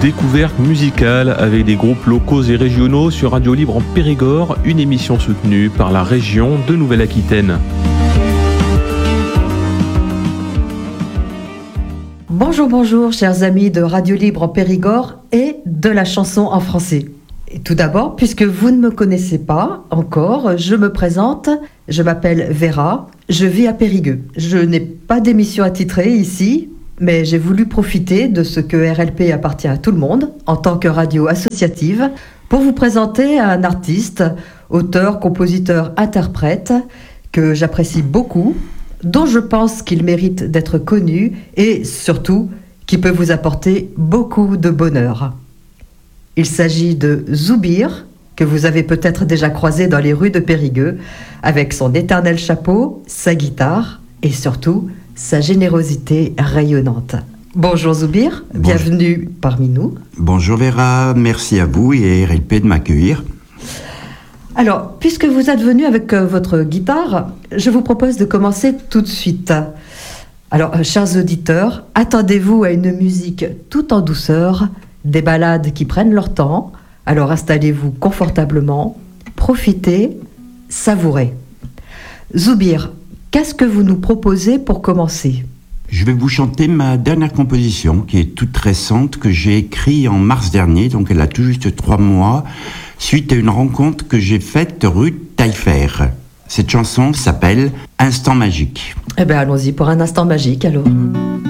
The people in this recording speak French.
découverte musicale avec des groupes locaux et régionaux sur Radio Libre en Périgord, une émission soutenue par la région de Nouvelle-Aquitaine. Bonjour, chers amis de Radio Libre en Périgord et de la chanson en français. Et tout d'abord, puisque vous ne me connaissez pas encore, je me présente, je m'appelle Vera, je vis à Périgueux. Je n'ai pas d'émission attitrée ici, mais j'ai voulu profiter de ce que RLP appartient à tout le monde, en tant que radio associative, pour vous présenter un artiste, auteur, compositeur, interprète, que j'apprécie beaucoup, dont je pense qu'il mérite d'être connu et surtout qui peut vous apporter beaucoup de bonheur. Il s'agit de Zoubir, que vous avez peut-être déjà croisé dans les rues de Périgueux, avec son éternel chapeau, sa guitare et surtout sa générosité rayonnante. Bonjour Zoubir, bienvenue parmi nous. Bonjour Vera, merci à vous et RLP de m'accueillir. Alors, puisque vous êtes venu avec votre guitare, je vous propose de commencer tout de suite. Alors, chers auditeurs, attendez-vous à une musique tout en douceur, des ballades qui prennent leur temps. Alors, installez-vous confortablement, profitez, savourez. Zoubir, qu'est-ce que vous nous proposez pour commencer ? Je vais vous chanter ma dernière composition, qui est toute récente, que j'ai écrite en mars dernier, donc elle a tout juste 3 mois, suite à une rencontre que j'ai faite rue Taillefer. Cette chanson s'appelle « Instant magique ». Eh bien, allons-y pour un instant magique, alors.